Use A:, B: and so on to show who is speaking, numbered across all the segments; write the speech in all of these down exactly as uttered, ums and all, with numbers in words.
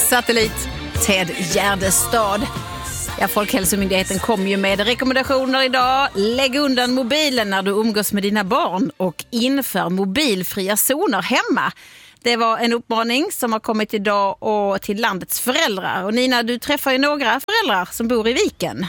A: satellit. Ted Gärdestad. Ja, Folkhälsomyndigheten kom ju med rekommendationer idag. Lägg undan mobilen när du umgås med dina barn och inför mobilfria zoner hemma. Det var en uppmaning som har kommit idag och till landets föräldrar. Och Nina, du träffar ju några föräldrar som bor i Viken.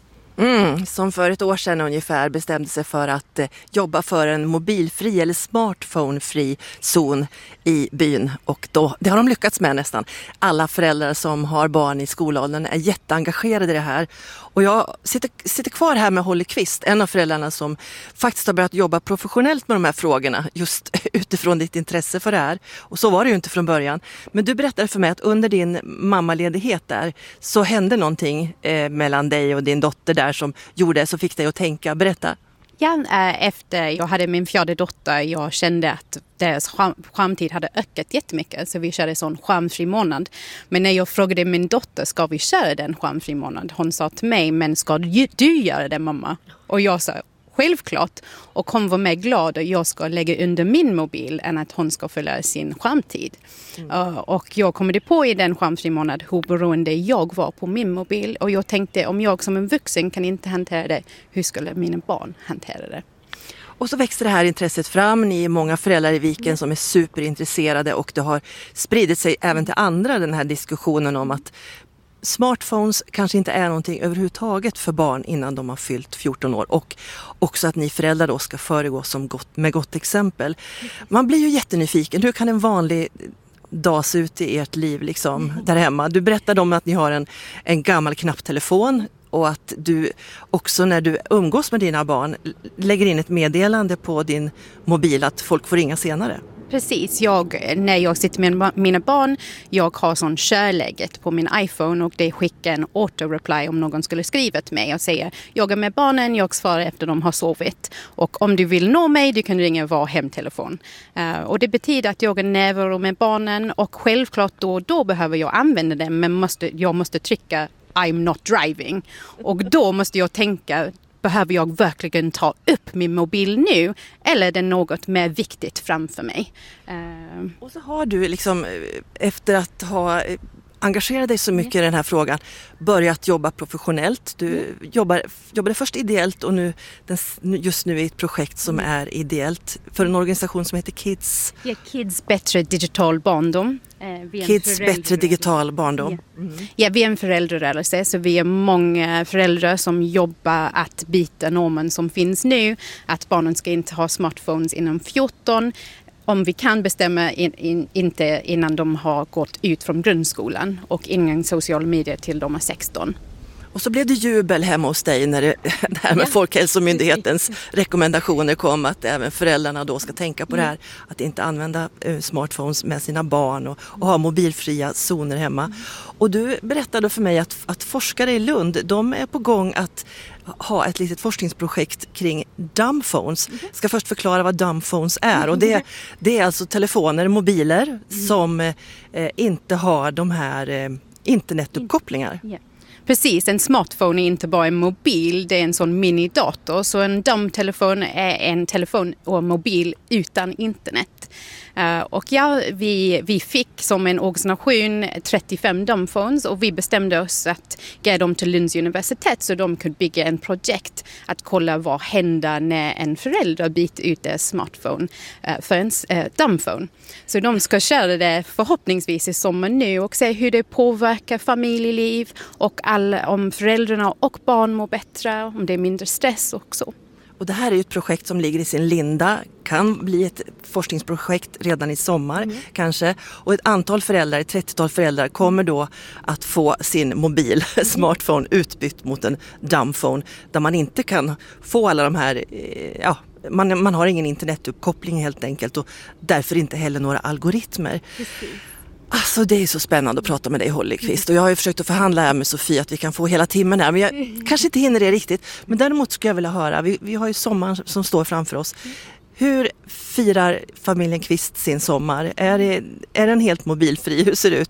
B: Mm, som för ett år sedan ungefär bestämde sig för att eh, jobba för en mobilfri eller smartphone-fri zon i byn. Och då, det har de lyckats med nästan. Alla föräldrar som har barn i skolåldern är jätteengagerade i det här. Och jag sitter, sitter kvar här med Holly Kvist, en av föräldrarna som faktiskt har börjat jobba professionellt med de här frågorna just utifrån ditt intresse för det här. Och så var det ju inte från början. Men du berättade för mig att under din mammaledighet där så hände någonting eh, mellan dig och din dotter där som gjorde så fick dig att tänka. Berätta.
C: Ja, efter jag hade min fjärde dotter, jag kände att deras skärmtid hade ökat jättemycket. Så vi körde sån skärmfri månad. Men när jag frågade min dotter, ska vi köra den skärmfri månad? Hon sa till mig, men ska du, du göra det, mamma? Och jag sa, självklart. Och hon var mer glad att jag ska lägga under min mobil än att hon ska följa sin skärmtid. Mm. Uh, och jag kom på i den skärmfri månad hur beroende jag var på min mobil. Och jag tänkte, om jag som en vuxen kan inte hantera det, hur skulle mina barn hantera det?
B: Och så växte det här intresset fram. Ni är många föräldrar i Viken mm. som är superintresserade och det har spridit sig även till andra, den här diskussionen om att smartphones kanske inte är någonting överhuvudtaget för barn innan de har fyllt fjorton år. Och också att ni föräldrar då ska föregå som gott, med gott exempel. Man blir ju jättenyfiken. Hur kan en vanlig dag se ut i ert liv liksom, där hemma? Du berättade om att ni har en, en gammal knapptelefon och att du också när du umgås med dina barn lägger in ett meddelande på din mobil att folk får ringa senare.
C: Precis, jag, när jag sitter med mina barn, jag har sån körläget på min iPhone och det skickar en auto-reply om någon skulle skriva till mig och säga, jag är med barnen, jag svarar efter de har sovit och om du vill nå mig, du kan ringa vår hemtelefon. Uh, och det betyder att jag är närvaro med barnen och självklart då, då behöver jag använda den men måste, jag måste trycka I'm not driving och då måste jag tänka, behöver jag verkligen ta upp min mobil nu eller är det något mer viktigt framför mig? Uh...
B: Och så har du liksom efter att ha engagerat dig så mycket mm. i den här frågan börjat jobba professionellt. Du mm. jobbar, jobbade först ideellt och nu, just nu i ett projekt som mm. är ideellt för en organisation som heter Kids.
C: Ja, Kids Bättre Digital Barndom.
B: Eh, Kids Bättre Digital Barndom.
C: Ja. Mm. ja, vi är en föräldrarörelse så vi är många föräldrar som jobbar att byta normen som finns nu. Att barnen ska inte ha smartphones inom fjorton. Om vi kan bestämma in, in, inte innan de har gått ut från grundskolan och ingen social media till de är sexton.
B: Och så blev det jubel hemma hos dig när det, det här med ja. Folkhälsomyndighetens rekommendationer kom att även föräldrarna då ska tänka på det här. Att inte använda uh, smartphones med sina barn och, och ha mobilfria zoner hemma. Mm. Och du berättade för mig att, att forskare i Lund, de är på gång att ha ett litet forskningsprojekt kring dumbphones. Jag ska först förklara vad dumbphones är. Och det, det är alltså telefoner, mobiler mm. som eh, inte har de här eh, internetuppkopplingar.
C: Yeah. Precis, en smartphone är inte bara en mobil, det är en sån minidator. Så en dumbtelefon är en telefon och mobil utan internet. Uh, och ja, vi, vi fick som en organisation trettiofem dumbphones och vi bestämde oss att ge dem till Lunds universitet så de kunde bygga en projekt att kolla vad händer när en förälder byter ut deras smartphone uh, för en uh, dumbphone. Så de ska köra det förhoppningsvis i sommar nu och se hur det påverkar familjeliv och alla, om föräldrarna och barn mår bättre, om det är mindre stress också.
B: Och det här är ju ett projekt som ligger i sin linda, kan bli ett forskningsprojekt redan i sommar mm. kanske. Och ett antal föräldrar, ett trettiotal föräldrar kommer då att få sin mobil, smartphone utbytt mot en dumbphone där man inte kan få alla de här, ja, man, man har ingen internetuppkoppling helt enkelt och därför inte heller några algoritmer. Precis. Alltså det är så spännande att prata med dig Holly Kvist och jag har ju försökt att förhandla här med Sofie att vi kan få hela timmen här men jag mm. kanske inte hinner det riktigt men däremot skulle jag vilja höra, vi, vi har ju sommaren som står framför oss. Hur firar familjen Kvist sin sommar? Är det, är den helt mobilfri? Hur ser det ut?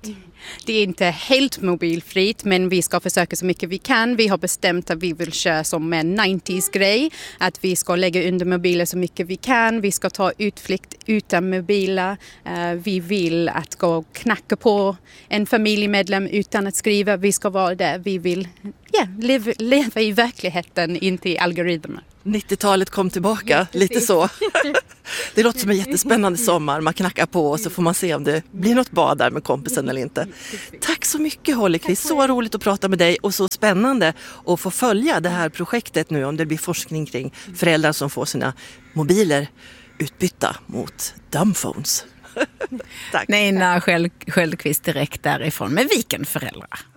C: Det är inte helt mobilfritt, men vi ska försöka så mycket vi kan. Vi har bestämt att vi vill köra som en nittio-grej. Att vi ska lägga under mobiler så mycket vi kan. Vi ska ta utflykt utan mobiler. Vi vill att gå och knacka på en familjemedlem utan att skriva. Vi ska vara där. Vi vill yeah, leva, leva i verkligheten, inte i algoritmerna.
B: nittiotalet kom tillbaka, lite så. Det låter som en jättespännande sommar. Man knackar på och så får man se om det blir något bad där med kompisen eller inte. Tack så mycket Holly Kvist, så roligt att prata med dig och så spännande att få följa det här projektet nu om det blir forskning kring föräldrar som får sina mobiler utbytta mot dumbphones. Tack.
A: Nina Sköldqvist direkt därifrån med Viken föräldrar.